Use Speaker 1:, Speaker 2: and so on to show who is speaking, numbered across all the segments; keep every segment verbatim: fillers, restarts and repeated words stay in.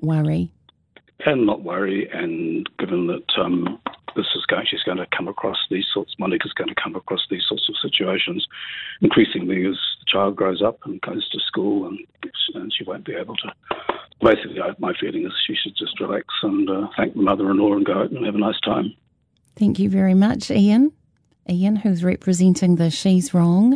Speaker 1: not worry?
Speaker 2: And not worry, and given that um, this is going, she's going to come across these sorts, Monica's going to come across these sorts of situations increasingly as the child grows up and goes to school, and, and she won't be able to. Basically, I, my feeling is she should just relax and uh, thank the mother-in-law and go out and have a nice time.
Speaker 1: Thank you very much, Ian. Ian, who's representing the She's Wrong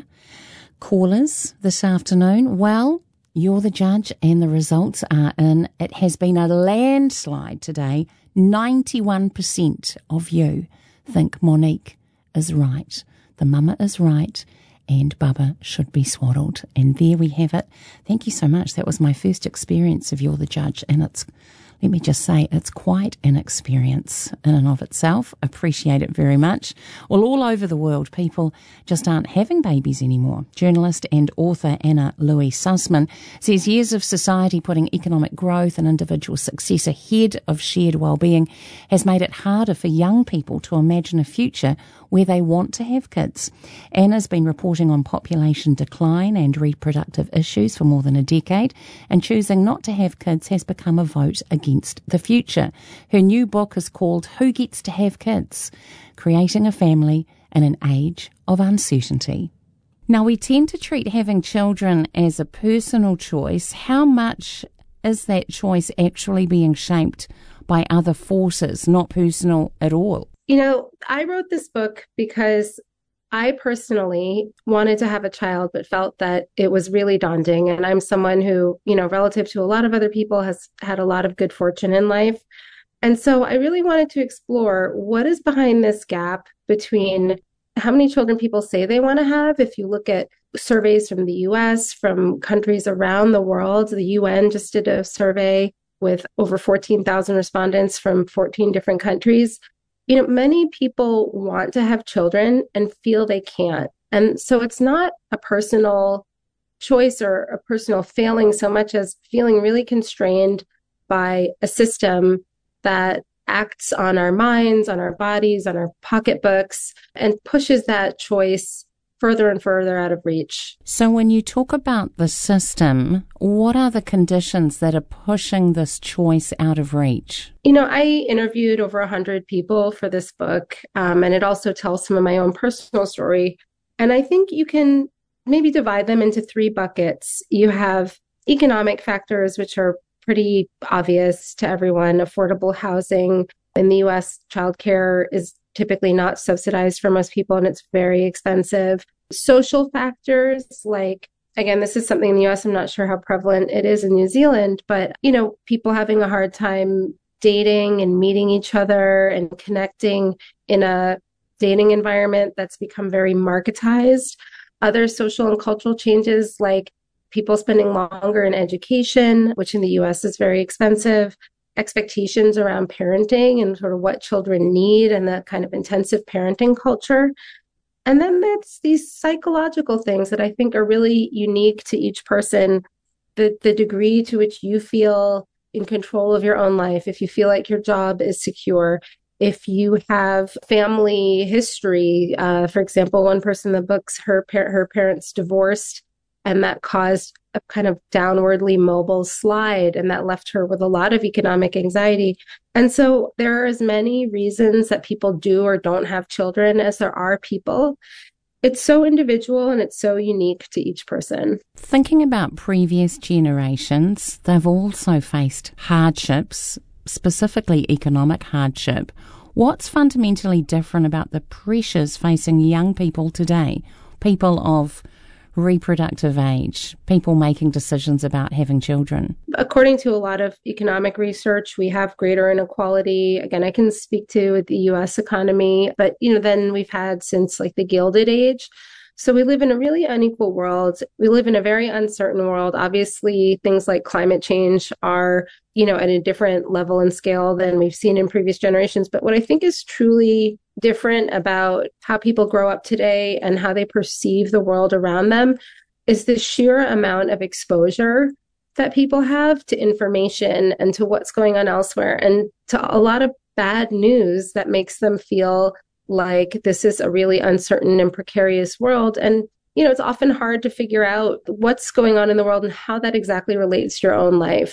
Speaker 1: callers this afternoon. Well, you're the judge and the results are in. It has been a landslide today. ninety-one percent of you think Monique is right. The mama is right and Bubba should be swaddled. And there we have it. Thank you so much. That was my first experience of You're the Judge, and it's, let me just say, it's quite an experience in and of itself. Appreciate it very much. Well, all over the world, people just aren't having babies anymore. Journalist and author Anna Louise Sussman says years of society putting economic growth and individual success ahead of shared well-being has made it harder for young people to imagine a future where they want to have kids. Anna's been reporting on population decline and reproductive issues for more than a decade, and choosing not to have kids has become a vote against the future. Her new book is called Who Gets to Have Kids? Creating a Family in an Age of Uncertainty. Now, we tend to treat having children as a personal choice. How much is that choice actually being shaped by other forces, not personal at all?
Speaker 3: You know, I wrote this book because I personally wanted to have a child, but felt that it was really daunting. And I'm someone who, you know, relative to a lot of other people, has had a lot of good fortune in life. And so I really wanted to explore what is behind this gap between how many children people say they want to have. If you look at surveys from the U S, from countries around the world, the U N just did a survey with over fourteen thousand respondents from fourteen different countries. You know, many people want to have children and feel they can't. And so it's not a personal choice or a personal failing so much as feeling really constrained by a system that acts on our minds, on our bodies, on our pocketbooks, and pushes that choice further and further out of reach.
Speaker 1: So when you talk about the system, what are the conditions that are pushing this choice out of reach?
Speaker 3: You know, I interviewed over one hundred people for this book, um, and it also tells some of my own personal story. And I think you can maybe divide them into three buckets. You have economic factors, which are pretty obvious to everyone. Affordable housing. In the U S, childcare is typically not subsidized for most people, and it's very expensive. Social factors, like, again, this is something in the U S, I'm not sure how prevalent it is in New Zealand, but, you know, people having a hard time dating and meeting each other and connecting in a dating environment that's become very marketized. Other social and cultural changes, like people spending longer in education, which in the U S is very expensive. Expectations around parenting and sort of what children need, and the kind of intensive parenting culture. And then there's these psychological things that I think are really unique to each person. The, the degree to which you feel in control of your own life, if you feel like your job is secure, if you have family history. Uh, for example, one person in the books, her, par- her parents divorced, and that caused a kind of downwardly mobile slide, and that left her with a lot of economic anxiety. And so there are as many reasons that people do or don't have children as there are people. It's so individual and it's so unique to each person.
Speaker 1: Thinking about previous generations, they've also faced hardships, specifically economic hardship. What's fundamentally different about the pressures facing young people today, people of reproductive age, people making decisions about having children?
Speaker 3: According to a lot of economic research, we have greater inequality. Again, I can speak to the U S economy, but you know, then we've had since like the Gilded Age. So we live in a really unequal world. We live in a very uncertain world. Obviously, things like climate change are, you know, at a different level and scale than we've seen in previous generations. But what I think is truly different about how people grow up today and how they perceive the world around them is the sheer amount of exposure that people have to information and to what's going on elsewhere, and to a lot of bad news that makes them feel like this is a really uncertain and precarious world. And, you know, it's often hard to figure out what's going on in the world and how that exactly relates to your own life.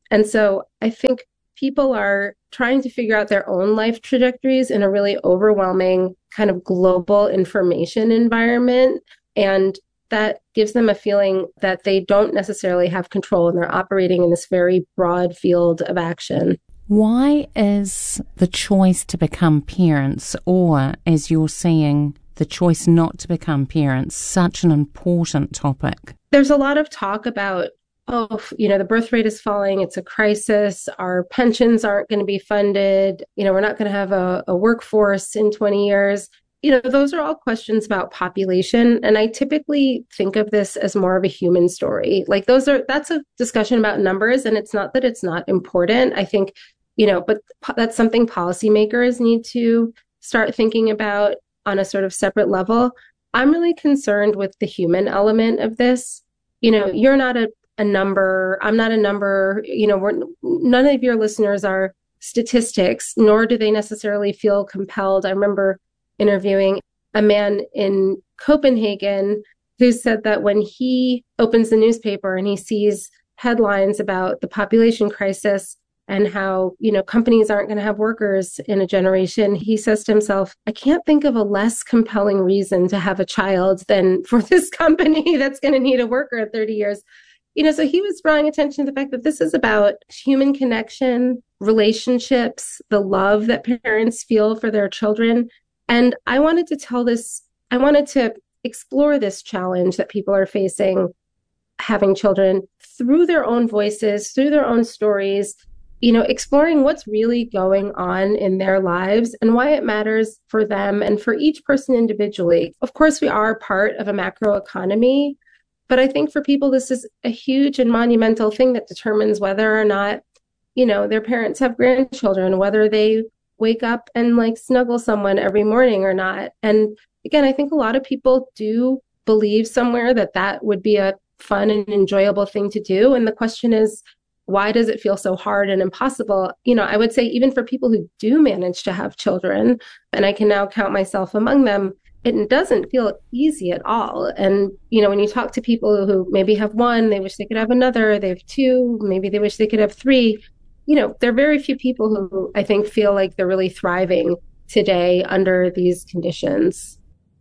Speaker 3: And so I think people are trying to figure out their own life trajectories in a really overwhelming kind of global information environment. And that gives them a feeling that they don't necessarily have control and they're operating in this very broad field of action.
Speaker 1: Why is the choice to become parents, or as you're saying, the choice not to become parents, such an important topic?
Speaker 3: There's a lot of talk about, oh, you know, the birth rate is falling. It's a crisis. Our pensions aren't going to be funded. You know, we're not going to have a, a workforce in twenty years. You know, those are all questions about population. And I typically think of this as more of a human story. Like those are, that's a discussion about numbers. And it's not that it's not important. I think, you know, but that's something policymakers need to start thinking about on a sort of separate level. I'm really concerned with the human element of this. You know, you're not a, a number. I'm not a number. You know, we're, none of your listeners are statistics, nor do they necessarily feel compelled. I remember interviewing a man in Copenhagen who said that when he opens the newspaper and he sees headlines about the population crisis and how, you know, companies aren't going to have workers in a generation, he says to himself, I can't think of a less compelling reason to have a child than for this company that's going to need a worker in thirty years. You know, so he was drawing attention to the fact that this is about human connection, relationships, the love that parents feel for their children. And I wanted to tell this, I wanted to explore this challenge that people are facing having children through their own voices, through their own stories, you know, exploring what's really going on in their lives and why it matters for them and for each person individually. Of course, we are part of a macro economy, but I think for people, this is a huge and monumental thing that determines whether or not, you know, their parents have grandchildren, whether they wake up and like snuggle someone every morning or not. And again, I think a lot of people do believe somewhere that that would be a fun and enjoyable thing to do. And the question is, why does it feel so hard and impossible? You know, I would say even for people who do manage to have children, and I can now count myself among them, it doesn't feel easy at all. And, you know, when you talk to people who maybe have one, they wish they could have another, they have two, maybe they wish they could have three. You know, there are very few people who I think feel like they're really thriving today under these conditions.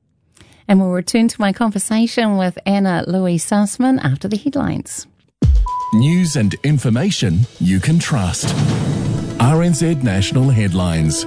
Speaker 1: And we'll return to my conversation with Anna Louise Sussman after the headlines.
Speaker 4: News and information you can trust. R N Z National Headlines.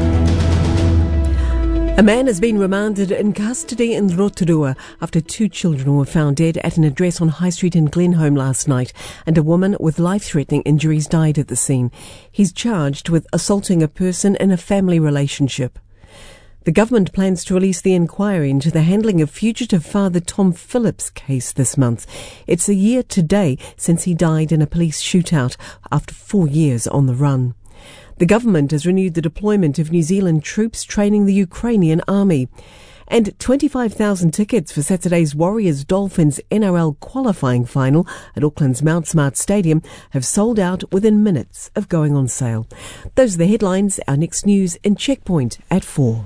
Speaker 5: A man has been remanded in custody in Rotorua after two children were found dead at an address on High Street in Glenholme last night, and a woman with life-threatening injuries died at the scene. He's charged with assaulting a person in a family relationship. The government plans to release the inquiry into the handling of fugitive father Tom Phillips' case this month. It's a year today since he died in a police shootout after four years on the run. The government has renewed the deployment of New Zealand troops training the Ukrainian army. And twenty-five thousand tickets for Saturday's Warriors-Dolphins N R L qualifying final at Auckland's Mount Smart Stadium have sold out within minutes of going on sale. Those are the headlines. Our next news in Checkpoint at four.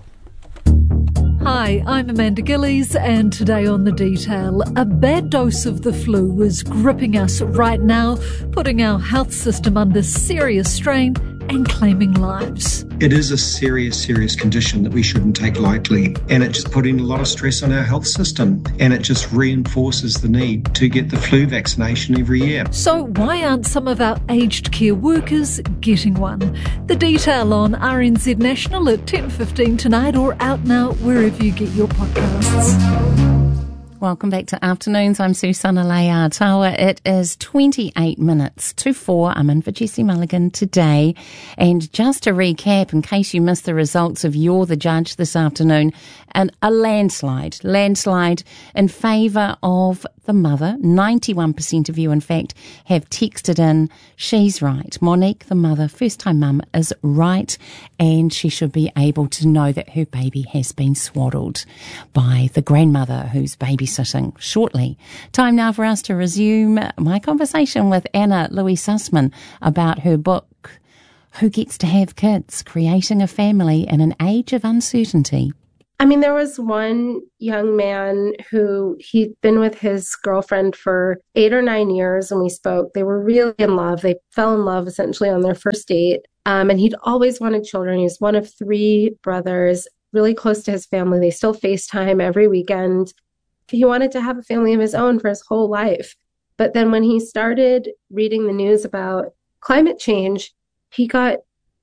Speaker 6: Hi, I'm Amanda Gillies, and today on The Detail, a bad dose of the flu is gripping us right now, putting our health system under serious strain and claiming lives.
Speaker 7: It is a serious, serious condition that we shouldn't take lightly, and it's just putting a lot of stress on our health system, and it just reinforces the need to get the flu vaccination every year.
Speaker 6: So why aren't some of our aged care workers getting one? The Detail on R N Z National at ten fifteen tonight, or out now wherever you get your podcasts.
Speaker 1: Welcome back to Afternoons. I'm Susanna Leah-Tawa. It is twenty-eight minutes to four. I'm in for Jessie Mulligan today. And just to recap, in case you missed the results of You're the Judge this afternoon, and a landslide, landslide in favour of the mother. ninety-one percent of you, in fact, have texted in, she's right. Monique, the mother, first-time mum, is right, and she should be able to know that her baby has been swaddled by the grandmother who's babysitting shortly. Time now for us to resume my conversation with Anna Louise Sussman about her book, Who Gets to Have Kids? Creating a Family in an Age of Uncertainty.
Speaker 3: I mean, there was one young man who he'd been with his girlfriend for eight or nine years when we spoke. They were really in love. They fell in love essentially on their first date. Um, and he'd always wanted children. He was one of three brothers, really close to his family. They still FaceTime every weekend. He wanted to have a family of his own for his whole life. But then when he started reading the news about climate change, he got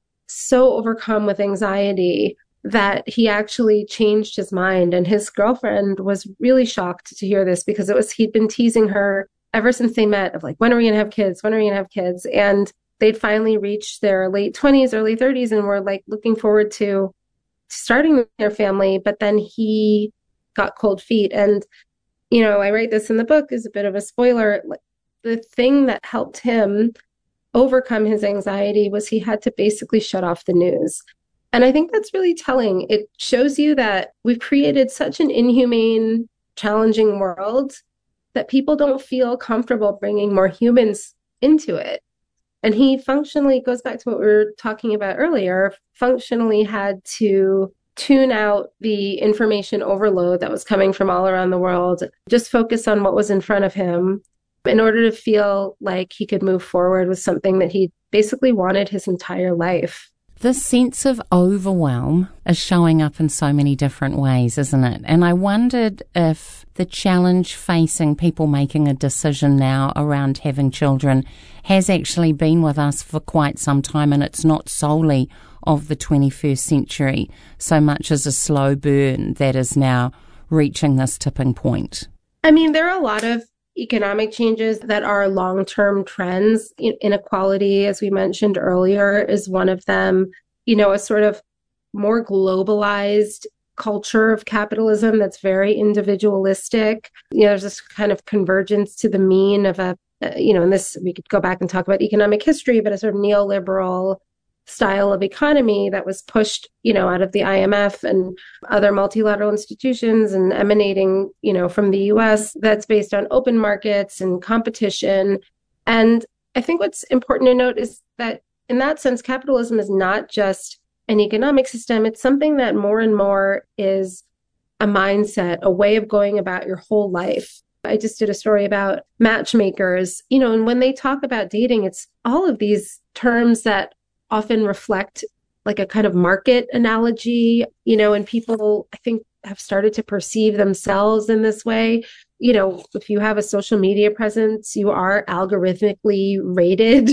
Speaker 3: so overcome with anxiety that he actually changed his mind. And his girlfriend was really shocked to hear this because it was, he'd been teasing her ever since they met of like, when are we going to have kids? When are we going to have kids? And they'd finally reached their late twenties, early thirties, and were like looking forward to starting their family. But then he got cold feet. And, you know, I write this in the book as a bit of a spoiler. The thing that helped him overcome his anxiety was he had to basically shut off the news. And I think that's really telling. It shows you that we've created such an inhumane, challenging world that people don't feel comfortable bringing more humans into it. And he functionally goes back to what we were talking about earlier, functionally had to tune out the information overload that was coming from all around the world, just focus on what was in front of him in order to feel like he could move forward with something that he basically wanted his entire life.
Speaker 1: This sense of overwhelm is showing up in so many different ways, isn't it? And I wondered if the challenge facing people making a decision now around having children has actually been with us for quite some time, and it's not solely of the twenty-first century so much as a slow burn that is now reaching this tipping point.
Speaker 3: I mean, there are a lot of economic changes that are long-term trends. Inequality, as we mentioned earlier, is one of them. You know, a sort of more globalized culture of capitalism that's very individualistic. You know, there's this kind of convergence to the mean of a, you know, and this, we could go back and talk about economic history, but a sort of neoliberal style of economy that was pushed, you know, out of the I M F and other multilateral institutions and emanating, you know, from the U S that's based on open markets and competition. And I think what's important to note is that in that sense, capitalism is not just an economic system. It's something that more and more is a mindset, a way of going about your whole life. I just did a story about matchmakers, you know, and when they talk about dating, it's all of these terms that often reflect like a kind of market analogy, you know, and people, I think, have started to perceive themselves in this way. You know, if you have a social media presence, you are algorithmically rated.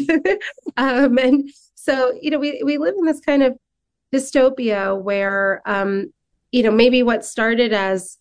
Speaker 3: um, and so, you know, we, we live in this kind of dystopia where, um, you know, maybe what started as,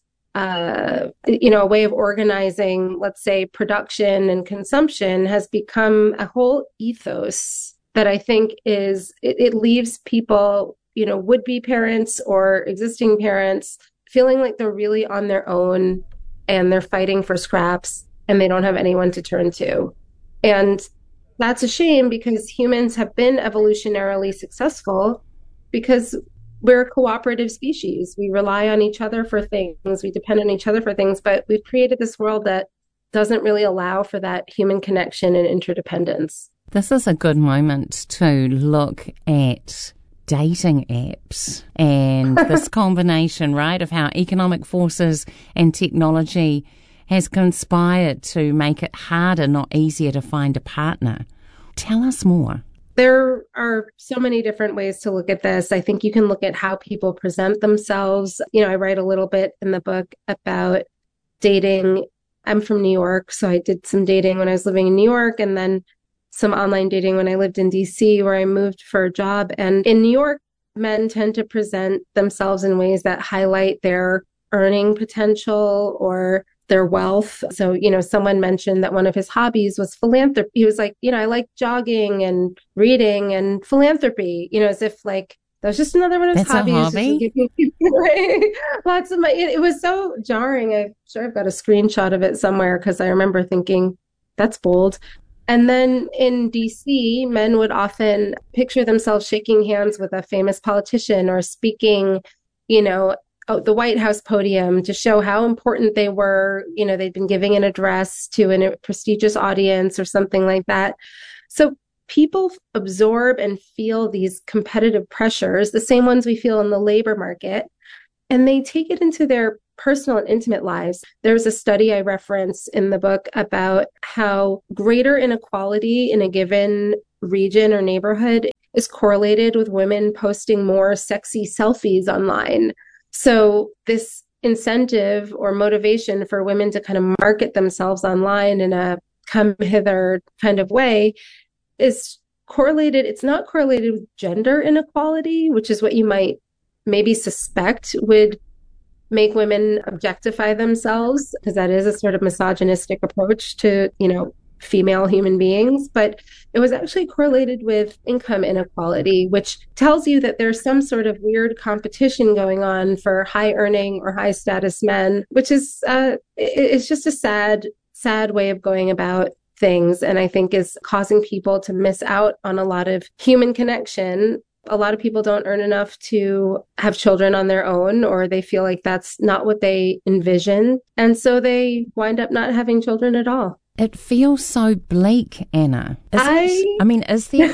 Speaker 3: uh, you know, a way of organizing, let's say, production and consumption has become a whole ethos that I think is, it, it leaves people, you know, would-be parents or existing parents feeling like they're really on their own and they're fighting for scraps and they don't have anyone to turn to. And that's a shame because humans have been evolutionarily successful because we're a cooperative species. We rely on each other for things. We depend on each other for things, but we've created this world that doesn't really allow for that human connection and interdependence.
Speaker 1: This is a good moment to look at dating apps and this combination, right, of how economic forces and technology has conspired to make it harder, not easier, to find a partner. Tell us more.
Speaker 3: There are so many different ways to look at this. I think you can look at how people present themselves. You know, I write a little bit in the book about dating. I'm from New York, so I did some dating when I was living in New York, and then some online dating when I lived in D C, where I moved for a job. And in New York, men tend to present themselves in ways that highlight their earning potential or their wealth. So, you know, someone mentioned that one of his hobbies was philanthropy. He was like, you know, I like jogging and reading and philanthropy, you know, as if like that was just another one of his
Speaker 1: That's
Speaker 3: hobbies.
Speaker 1: A hobby?
Speaker 3: Just giving away lots of money. It, it was so jarring. I'm sure I've got a screenshot of it somewhere because I remember thinking, that's bold. And then in D C, men would often picture themselves shaking hands with a famous politician or speaking, you know, at the White House podium to show how important they were. You know, they'd been giving an address to a prestigious audience or something like that. So people absorb and feel these competitive pressures, the same ones we feel in the labor market. and they take it into their personal and intimate lives. There's a study I reference in the book about how greater inequality in a given region or neighborhood is correlated with women posting more sexy selfies online. So this incentive or motivation for women to kind of market themselves online in a come hither kind of way is correlated. It's not correlated with gender inequality, which is what you might maybe suspect would make women objectify themselves, because that is a sort of misogynistic approach to, you know, female human beings. But it was actually correlated with income inequality, which tells you that there's some sort of weird competition going on for high earning or high status men, which is, uh, it's just a sad, sad way of going about things. And I think is causing people to miss out on a lot of human connection. A lot of people don't earn enough to have children on their own, or they feel like that's not what they envision. And so they wind up not having children at all.
Speaker 1: It feels so bleak, Anna. Is
Speaker 3: I...
Speaker 1: it? I mean, is there hope?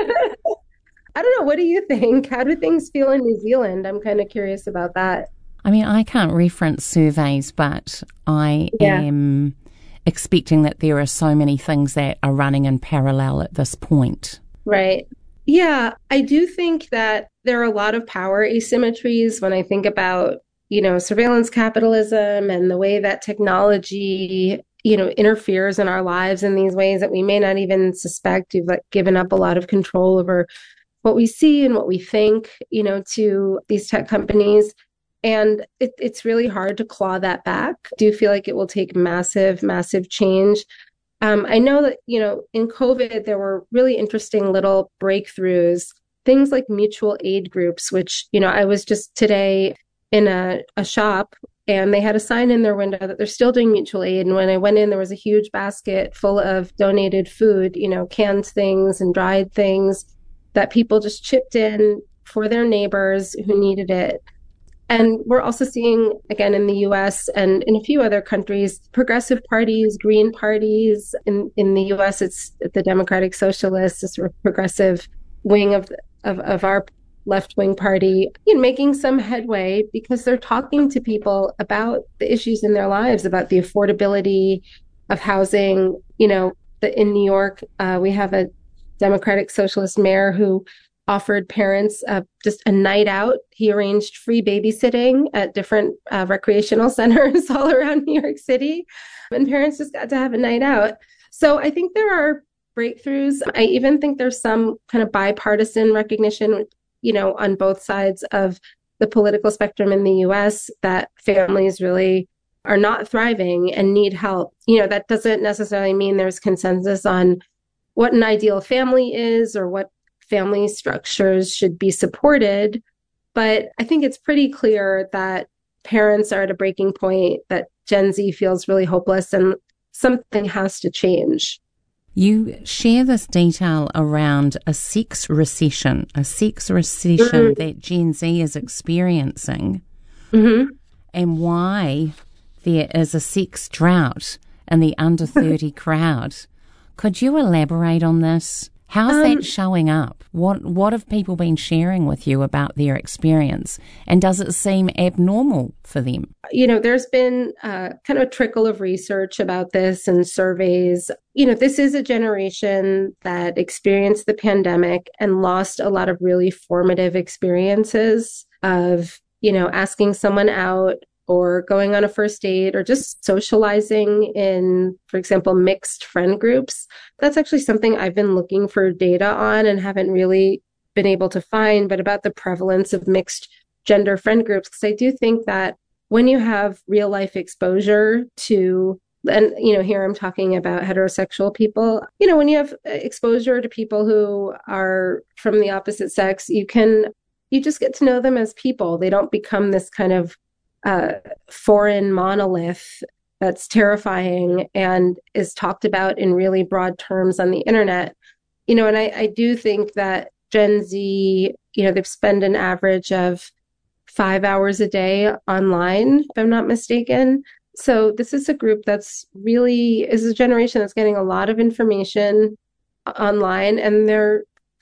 Speaker 3: I don't know. What do you think? How do things feel in New Zealand? I'm kind of curious about that.
Speaker 1: I mean, I can't reference surveys, but I yeah. am expecting that there are so many things that are running in parallel at this point.
Speaker 3: Right. Yeah, I do think that there are a lot of power asymmetries when I think about, you know, surveillance capitalism and the way that technology, you know, interferes in our lives in these ways that we may not even suspect. We've like given up a lot of control over what we see and what we think, you know, to these tech companies. And it, it's really hard to claw that back. I do feel like it will take massive, massive change. Um, I know that, you know, in COVID, there were really interesting little breakthroughs, things like mutual aid groups, which, you know, I was just today in a, a shop and they had a sign in their window that they're still doing mutual aid. And when I went in, there was a huge basket full of donated food, you know, canned things and dried things that people just chipped in for their neighbors who needed it. And we're also seeing, again, in the U S and in a few other countries, progressive parties, green parties. In, in the U S, it's the Democratic Socialists, this sort of progressive wing of, of, of our left-wing party, you know, making some headway because they're talking to people about the issues in their lives, about the affordability of housing. You know, the, in New York, uh, we have a Democratic Socialist mayor who offered parents uh, just a night out. He arranged free babysitting at different uh, recreational centers all around New York City. And parents just got to have a night out. So I think there are breakthroughs. I even think there's some kind of bipartisan recognition, you know, on both sides of the political spectrum in the U S that families really are not thriving and need help. You know, that doesn't necessarily mean there's consensus on what an ideal family is or what family structures should be supported. But I think it's pretty clear that parents are at a breaking point, that Gen Z feels really hopeless and something has to change.
Speaker 1: You share this detail around a sex recession, a sex recession mm-hmm. that Gen Z is experiencing, mm-hmm. and why there is a sex drought in the under thirty crowd. Could you elaborate on this? How's um, that showing up? What what have people been sharing with you about their experience? And does it seem abnormal for them?
Speaker 3: You know, there's been uh, kind of a trickle of research about this and surveys. You know, this is a generation that experienced the pandemic and lost a lot of really formative experiences of, you know, asking someone out, or going on a first date, or just socializing in, for example, mixed friend groups. That's actually something I've been looking for data on and haven't really been able to find, but about the prevalence of mixed gender friend groups. Because I do think that when you have real life exposure to, and, you know, here I'm talking about heterosexual people, you know, when you have exposure to people who are from the opposite sex, you can, you just get to know them as people. They don't become this kind of Uh, foreign monolith that's terrifying and is talked about in really broad terms on the internet. You know, and I, I do think that Gen Z, you know, they've spent an average of five hours a day online, if I'm not mistaken. So this is a group that's really, is a generation that's getting a lot of information online, and they're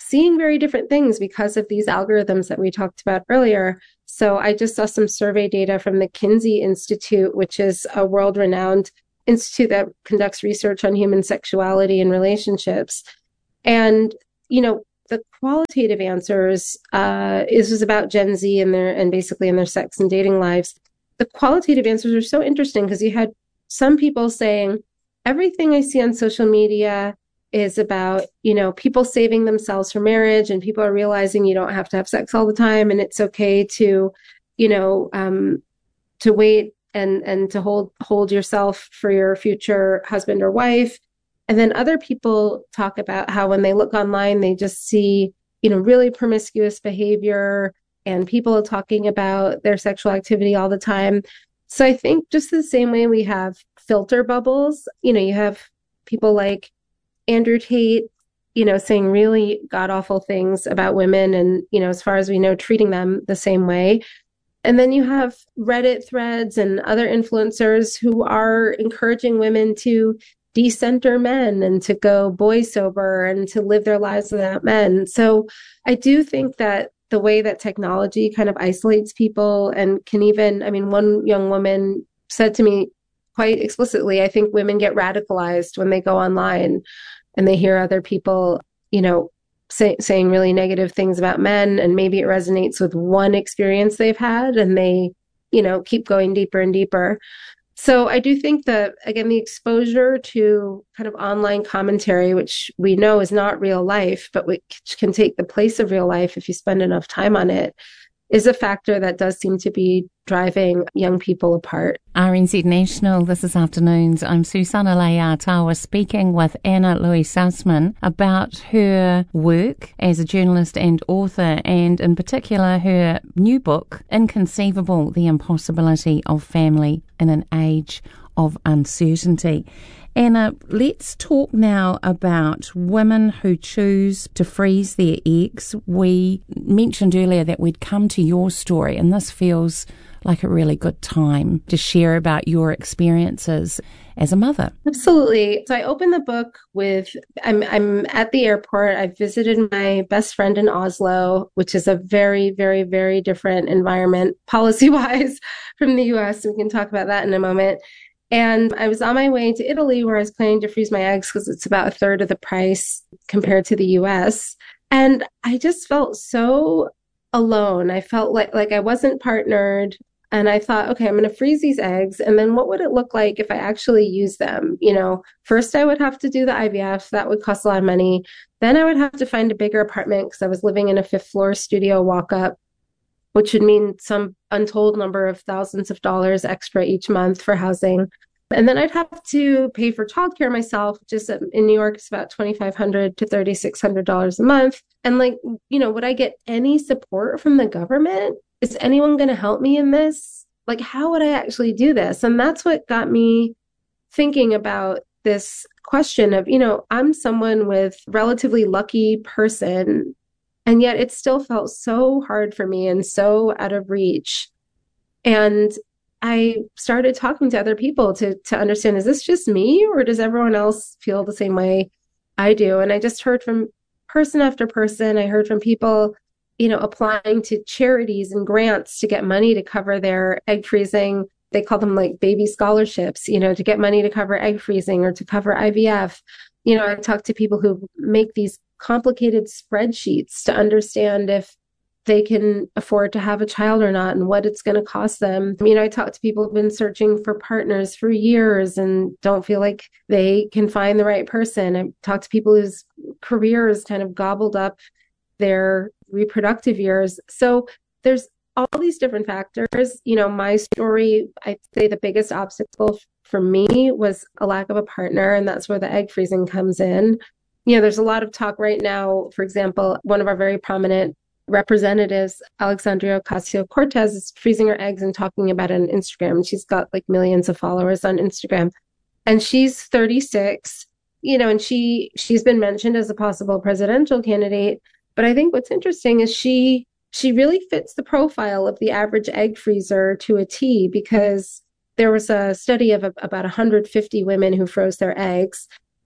Speaker 3: seeing very different things because of these algorithms that we talked about earlier. So I just saw some survey data from the Kinsey Institute, which is a world-renowned institute that conducts research on human sexuality and relationships. And, you know, the qualitative answers uh, is, is about Gen Z and their and basically in their sex and dating lives. The qualitative answers are so interesting because you had some people saying, everything I see on social media is about, you know, people saving themselves for marriage, and people are realizing you don't have to have sex all the time, and it's okay to, you know, um, to wait and and to hold hold yourself for your future husband or wife. And then other people talk about how when they look online, they just see, you know, really promiscuous behavior and people talking about their sexual activity all the time. So I think just the same way we have filter bubbles, you know, you have people like Andrew Tate, you know, saying really god-awful things about women and, you know, as far as we know, treating them the same way. And then you have Reddit threads and other influencers who are encouraging women to decenter men and to go boy sober and to live their lives without men. So I do think that the way that technology kind of isolates people and can even, I mean, one young woman said to me quite explicitly, I think women get radicalized when they go online and they hear other people, you know, say, saying really negative things about men, and maybe it resonates with one experience they've had and they, you know, keep going deeper and deeper. So I do think that, again, the exposure to kind of online commentary, which we know is not real life, but which can take the place of real life if you spend enough time on it, is a factor that does seem to be driving young people apart.
Speaker 1: R N Z National, this is Afternoons. I'm Susana Leia-Tawa speaking with Anna Louise-Sussman about her work as a journalist and author, and in particular her new book, Inconceivable, The Impossibility of Family in an Age of Uncertainty. Anna, let's talk now about women who choose to freeze their eggs. We mentioned earlier that we'd come to your story, and this feels like a really good time to share about your experiences as a mother.
Speaker 3: Absolutely. So I opened the book with, I'm, I'm at the airport. I visited my best friend in Oslo, which is a very, very, very different environment policy-wise from the U S. We can talk about that in a moment. And I was on my way to Italy, where I was planning to freeze my eggs because it's about a third of the price compared to the U S. And I just felt so alone. I felt like, like I wasn't partnered. And I thought, okay, I'm going to freeze these eggs. And then what would it look like if I actually use them? You know, first I would have to do the I V F. That would cost a lot of money. Then I would have to find a bigger apartment because I was living in a fifth floor studio walk up, which would mean some untold number of thousands of dollars extra each month for housing. And then I'd have to pay for childcare myself. Just in New York, it's about twenty-five hundred to thirty-six hundred dollars a month. And like, you know, would I get any support from the government? Is anyone going to help me in this? Like, how would I actually do this? And that's what got me thinking about this question of, you know, I'm someone with relatively lucky person, and yet it still felt so hard for me and so out of reach. And I started talking to other people to to understand, is this just me, or does everyone else feel the same way I do? And I just heard from person after person. I heard from people, you know, applying to charities and grants to get money to cover their egg freezing. They call them like baby scholarships, you know, to get money to cover egg freezing or to cover I V F. You know, I talked to people who make these complicated spreadsheets to understand if they can afford to have a child or not and what it's going to cost them. You know, I talked to people who've been searching for partners for years and don't feel like they can find the right person. I talked to people whose careers kind of gobbled up their reproductive years. So there's all these different factors. You know, my story, I'd say the biggest obstacle for me was a lack of a partner, and that's where the egg freezing comes in. You know, there's a lot of talk right now. For example, one of our very prominent representatives, Alexandria Ocasio-Cortez, is freezing her eggs and talking about it on Instagram. She's got like millions of followers on Instagram, and she's thirty-six, you know, and she, she's been mentioned as a possible presidential candidate. But I think what's interesting is she, she really fits the profile of the average egg freezer to a T, because there was a study of a, about one hundred fifty women who froze their eggs.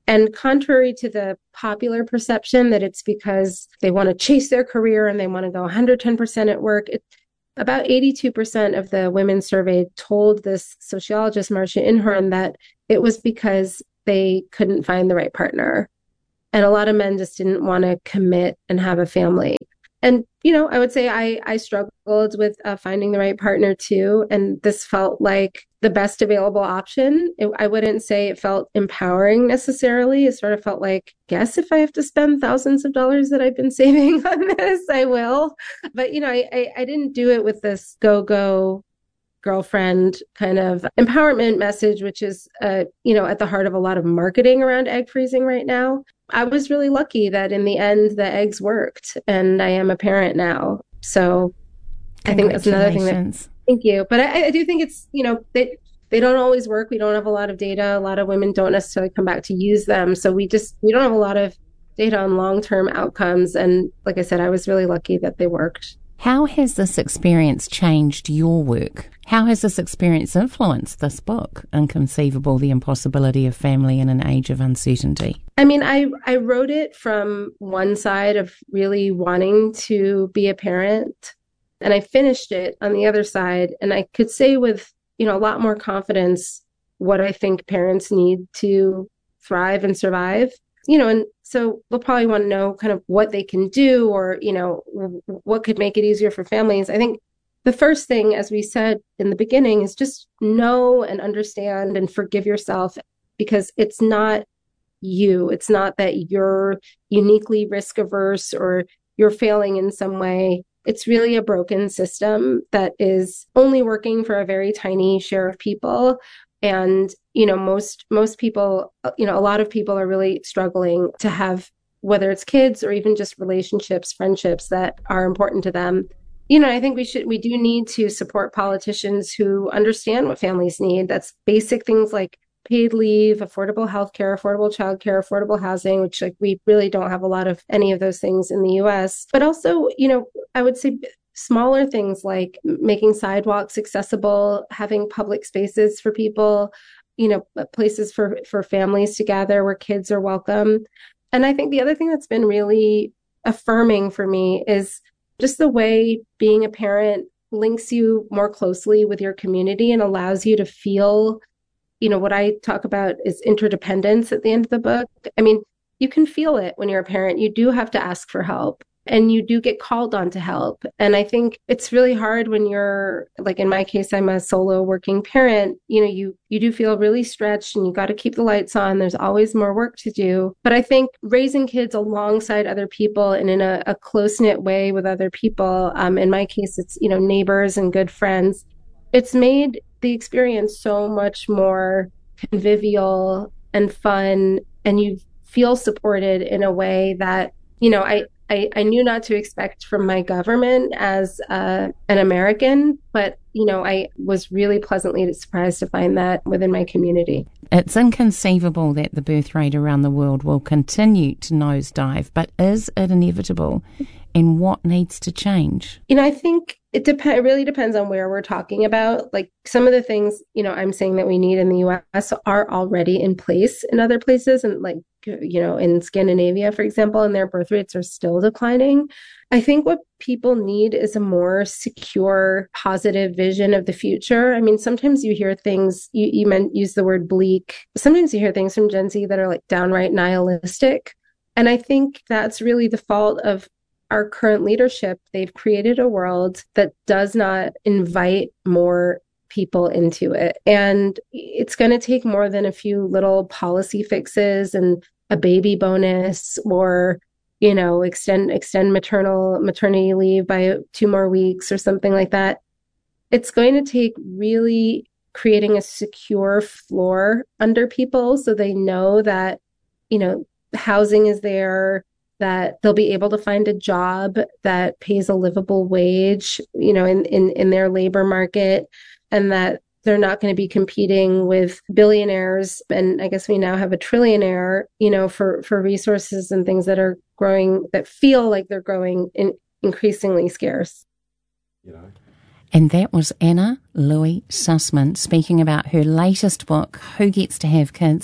Speaker 3: And contrary to the popular perception that it's because they want to chase their career and they want to go one hundred ten percent at work, it, about eighty-two percent of the women surveyed told this sociologist, Marcia Inhorn, that it was because they couldn't find the right partner. And a lot of men just didn't want to commit and have a family. And, you know, I would say I, I struggled with uh, finding the right partner too. And this felt like the best available option. It, I wouldn't say it felt empowering necessarily. It sort of felt like, guess if I have to spend thousands of dollars that I've been saving on this, I will. But, you know, I, I, I didn't do it with this go-go girlfriend kind of empowerment message, which is, uh, you know, at the heart of a lot of marketing around egg freezing right now. I was really lucky that in the end, the eggs worked and I am a parent now. So I think that's another thing that, thank you. But I, I do think it's, you know, they, they don't always work. We don't have a lot of data. A lot of women don't necessarily come back to use them. So we just, we don't have a lot of data on long-term outcomes. And like I said, I was really lucky that they worked.
Speaker 1: How has this experience changed your work? How has this experience influenced this book, Inconceivable, The Impossibility of Family in an Age of Uncertainty?
Speaker 3: I mean, I, I wrote it from one side of really wanting to be a parent, and I finished it on the other side. And I could say with, you know, a lot more confidence what I think parents need to thrive and survive. You know, and so they'll probably want to know kind of what they can do or, you know, what could make it easier for families. I think the first thing, as we said in the beginning, is just know and understand and forgive yourself, because it's not you. It's not that you're uniquely risk averse or you're failing in some way. It's really a broken system that is only working for a very tiny share of people. And, you know, most, most people, you know, a lot of people are really struggling to have, whether it's kids or even just relationships, friendships that are important to them. You know, I think we should, we do need to support politicians who understand what families need. That's basic things like paid leave, affordable healthcare, affordable childcare, affordable housing, which like we really don't have a lot of any of those things in the U S. But also, you know, I would say smaller things like making sidewalks accessible, having public spaces for people, you know, places for, for families to gather where kids are welcome. And I think the other thing that's been really affirming for me is just the way being a parent links you more closely with your community and allows you to feel, you know, what I talk about is interdependence at the end of the book. I mean, you can feel it when you're a parent. You do have to ask for help. And you do get called on to help. And I think it's really hard when you're, like in my case, I'm a solo working parent, you know, you, you do feel really stretched and you got to keep the lights on. There's always more work to do. But I think raising kids alongside other people and in a, a close-knit way with other people, um, in my case, it's, you know, neighbors and good friends. It's made the experience so much more convivial and fun. And you feel supported in a way that, you know, I, I, I knew not to expect from my government as uh, an American, but, you know, I was really pleasantly surprised to find that within my community.
Speaker 1: It's inconceivable that the birth rate around the world will continue to nosedive, but is it inevitable? And what needs to change? You
Speaker 3: know, I think it dep- it really depends on where we're talking about. Like some of the things, you know, I'm saying that we need in the U S are already in place in other places. And like, you know, in Scandinavia, for example, and their birth rates are still declining. I think what people need is a more secure, positive vision of the future. I mean, sometimes you hear things, you, you meant use the word bleak. Sometimes you hear things from Gen Z that are like downright nihilistic. And I think that's really the fault of our current leadership. They've created a world that does not invite more people into it. And it's going to take more than a few little policy fixes and a baby bonus or, you know, extend extend maternal maternity leave by two more weeks or something like that. It's going to take really creating a secure floor under people so they know that, you know, housing is there, that they'll be able to find a job that pays a livable wage, you know, in, in, in their labor market, and that they're not going to be competing with billionaires. And I guess we now have a trillionaire, you know, for, for resources and things that are growing, that feel like they're growing in increasingly scarce.
Speaker 1: You know. And that was Anna Louie Sussman speaking about her latest book, Who Gets to Have Kids?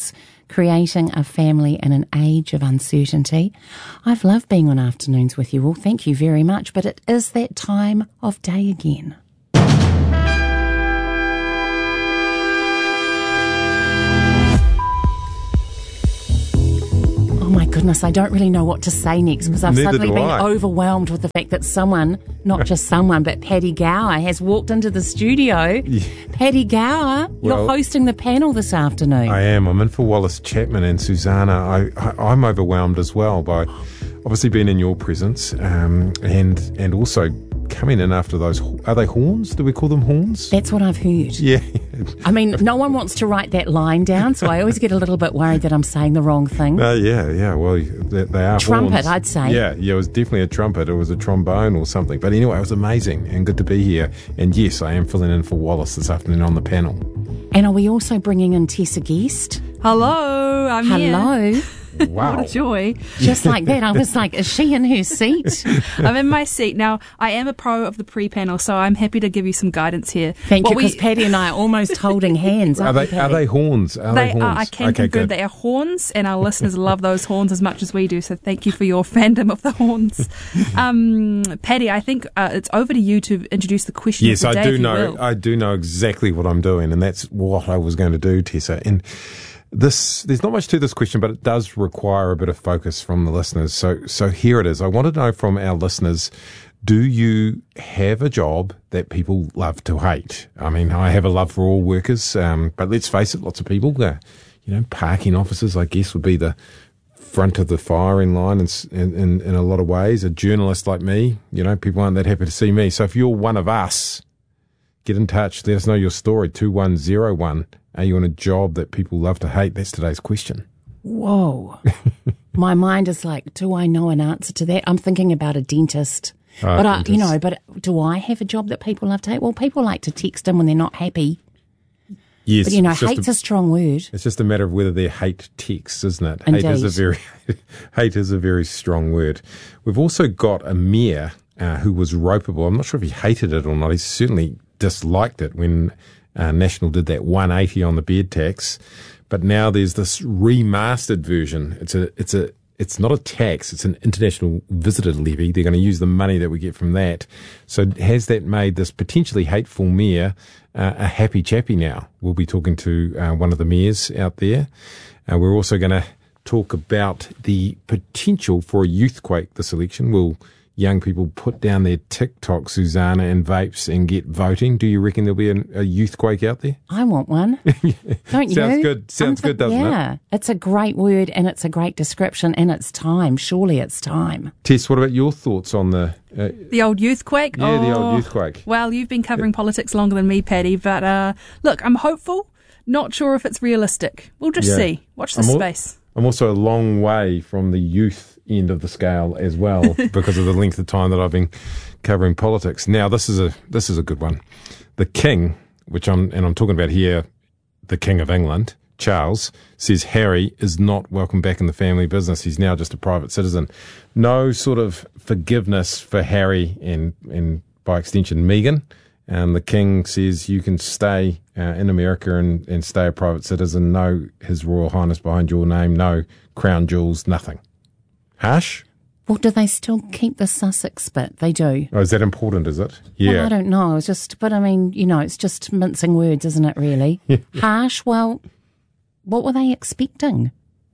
Speaker 1: creating a family in an age of uncertainty. I've loved being on Afternoons with you all. Thank you very much. But it is that time of day again. Oh my goodness, I don't really know what to say next because I've
Speaker 8: Neither
Speaker 1: suddenly
Speaker 8: do
Speaker 1: been
Speaker 8: I.
Speaker 1: overwhelmed with the fact that someone, not just someone, but Paddy Gower has walked into the studio.
Speaker 8: Yeah.
Speaker 1: Paddy Gower,
Speaker 8: Well,
Speaker 1: you're hosting the panel this afternoon.
Speaker 8: I am. I'm in for Wallace Chapman and Susanna. I, I, I'm overwhelmed as well by obviously being in your presence um, and and also coming in after those. Are they horns? Do we call them horns?
Speaker 1: That's what I've heard.
Speaker 8: Yeah.
Speaker 1: I mean, no one wants to write that line down, so I always get a little bit worried that I'm saying the wrong thing.
Speaker 8: Uh, yeah, yeah. Well, they, they are
Speaker 1: Trumpet,
Speaker 8: horns.
Speaker 1: I'd say.
Speaker 8: Yeah, yeah. It was definitely a trumpet. It was a trombone or something. But anyway, it was amazing and good to be here. And yes, I am filling in for Wallace this afternoon on the panel.
Speaker 1: And are we also bringing in Tessa Guest?
Speaker 9: Hello, I'm here.
Speaker 1: Hello.
Speaker 8: Wow.
Speaker 9: What a joy.
Speaker 1: Just like that. I was like, is she in her seat?
Speaker 9: I'm in my seat. Now, I am a pro of the pre-panel, so I'm happy to give you some guidance here.
Speaker 1: Thank
Speaker 9: What
Speaker 1: you,
Speaker 9: we-
Speaker 1: because Paddy and I are almost holding hands.
Speaker 8: Are
Speaker 1: Aren't
Speaker 8: they
Speaker 1: we,
Speaker 8: are
Speaker 1: Paddy?
Speaker 8: they horns? Are they,
Speaker 9: They
Speaker 8: horns?
Speaker 9: are, I can
Speaker 8: okay,
Speaker 9: confirm
Speaker 8: good.
Speaker 9: they are horns, and our listeners love those horns as much as we do, so thank you for your fandom of the horns. Um, Paddy, I think uh, it's over to you to introduce the question
Speaker 8: Yes,
Speaker 9: of the
Speaker 8: I
Speaker 9: day,
Speaker 8: do
Speaker 9: if you
Speaker 8: know.
Speaker 9: will.
Speaker 8: I do know exactly what I'm doing, and that's what I was going to do, Tessa. And this, there's not much to this question, but it does require a bit of focus from the listeners. So, so here it is. I want to know from our listeners: do you have a job that people love to hate? I mean, I have a love for all workers, um, but let's face it, lots of people, uh, you know, parking officers, I guess, would be the front of the firing line in, in, in a lot of ways. A journalist like me, you know, people aren't that happy to see me. So if you're one of us, get in touch. Let us know your story. two one zero one. Are you in a job that people love to hate? That's today's question.
Speaker 1: Whoa. My mind is like, do I know an answer to that? I'm thinking about a dentist.
Speaker 8: Oh,
Speaker 1: but, I, you
Speaker 8: dentist.
Speaker 1: know, but do I have a job that people love to hate? Well, people like to text in when they're not happy.
Speaker 8: Yes.
Speaker 1: But, you know,
Speaker 8: it's just
Speaker 1: hate's
Speaker 8: a,
Speaker 1: a strong word.
Speaker 8: it's just a matter of whether they're hate texts, isn't it? Hate is a
Speaker 1: Indeed.
Speaker 8: very hate is a very strong word. We've also got a mayor uh, who was ropeable. I'm not sure if he hated it or not. He certainly disliked it when uh, National did that one eighty on the bed tax. But now there's this remastered version. It's a it's a it's not a tax. It's an international visitor levy. They're going to use the money that we get from that. So has that made this potentially hateful mayor uh, a happy chappy now? We'll be talking to uh, one of the mayors out there. Uh, we're also going to talk about the potential for a youthquake this election. Will young people put down their TikTok, Susanna, and vapes and get voting? Do you reckon there'll be a, a youthquake out there?
Speaker 1: I want one. Don't you?
Speaker 8: Sounds good. Sounds
Speaker 1: I'm thi-
Speaker 8: good, doesn't it?
Speaker 1: Yeah. It's a great word and it's a great description and it's time. Surely it's time.
Speaker 8: Tess, what about your thoughts on the... Uh,
Speaker 9: The old youthquake?
Speaker 8: Yeah, the old
Speaker 9: Oh,
Speaker 8: youthquake.
Speaker 9: Well, you've been covering politics longer than me, Paddy, but uh, look, I'm hopeful. Not sure if it's realistic. We'll just
Speaker 8: Yeah.
Speaker 9: see. Watch the
Speaker 8: I'm al-
Speaker 9: space.
Speaker 8: I'm also a long way from the youth end of the scale as well because of the length of time that I've been covering politics. Now, this is a this is a good one. The King, which I'm and I'm talking about here, the King of England, Charles, says Harry is not welcome back in the family business. He's now just a private citizen. No sort of forgiveness for Harry and and by extension Meghan. Um, the King says you can stay uh, in America and, and stay a private citizen. No His Royal Highness behind your name. No crown jewels. Nothing. Harsh?
Speaker 1: Well, do they still keep the Sussex bit? They do.
Speaker 8: Oh, is that important, is it? Yeah.
Speaker 1: Well, I don't know. It's just, but I mean, you know, it's just mincing words, isn't it, really? Harsh, well, what were they expecting?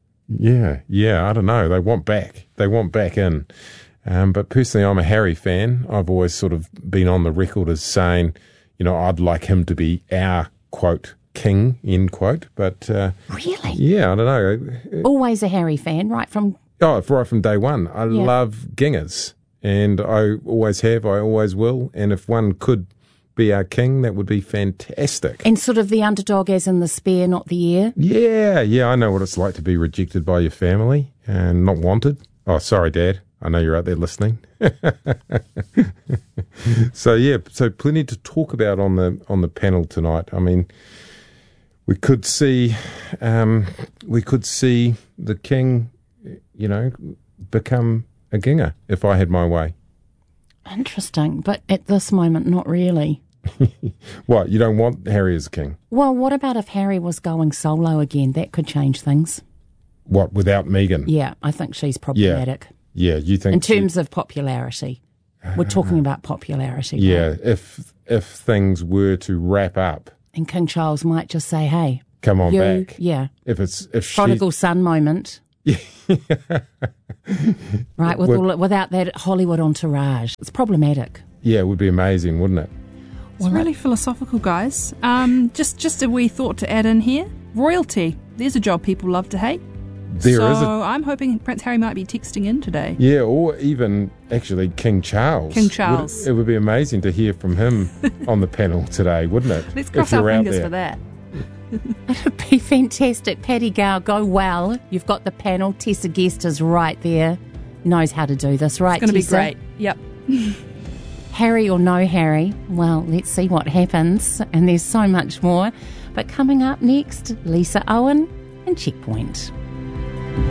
Speaker 8: Yeah, yeah, I don't know. They want back. They want back in. Um, but personally, I'm a Harry fan. I've always sort of been on the record as saying, you know, I'd like him to be our, quote, king, end quote. But, uh,
Speaker 1: Really?
Speaker 8: yeah, I don't know.
Speaker 1: Always a Harry fan, right from...
Speaker 8: Oh, right from day one. I
Speaker 1: Yeah.
Speaker 8: love gingers. And I always have, I always will. And if one could be our king, that would be fantastic.
Speaker 1: And sort of the underdog as in the spear, not the heir.
Speaker 8: Yeah, yeah, I know what it's like to be rejected by your family and not wanted. Oh, sorry, Dad. I know you're out there listening. So yeah, so plenty to talk about on the on the panel tonight. I mean, we could see, um, we could see the king, you know, become a ginger if I had my way.
Speaker 1: Interesting, but at this moment, not really.
Speaker 8: What, you don't want Harry as king?
Speaker 1: Well, what about if Harry was going solo again? That could change things.
Speaker 8: What, without Meghan?
Speaker 1: Yeah, I think she's problematic.
Speaker 8: Yeah, you think...
Speaker 1: In terms
Speaker 8: she,
Speaker 1: of popularity. We're talking about popularity.
Speaker 8: Yeah,
Speaker 1: right?
Speaker 8: if if things were to wrap up...
Speaker 1: And King Charles might just say, hey...
Speaker 8: Come on
Speaker 1: you,
Speaker 8: back.
Speaker 1: Yeah.
Speaker 8: If it's... if
Speaker 1: Prodigal son moment. Right, with
Speaker 8: Would,
Speaker 1: all, without that Hollywood entourage. It's problematic.
Speaker 8: Yeah, it would be amazing, wouldn't it?
Speaker 9: It's well, really philosophical, guys. Um, just, just a wee thought to add in here. Royalty. There's a job people love to hate.
Speaker 8: There
Speaker 9: so
Speaker 8: is a,
Speaker 9: I'm hoping Prince Harry might be texting in today.
Speaker 8: Yeah, or even actually King Charles.
Speaker 9: King Charles.
Speaker 8: Would, it would be amazing to hear from him on the panel today, wouldn't it?
Speaker 9: Let's cross our fingers for that.
Speaker 1: It would be fantastic. Paddy Gow, go well. You've got the panel. Tessa Guest is right there. Knows how to do this, right,
Speaker 9: It's going to be
Speaker 1: Tessa?
Speaker 9: great. Yep.
Speaker 1: Harry or no Harry? Well, let's see what happens. And there's so much more. But coming up next, Lisa Owen and Checkpoint.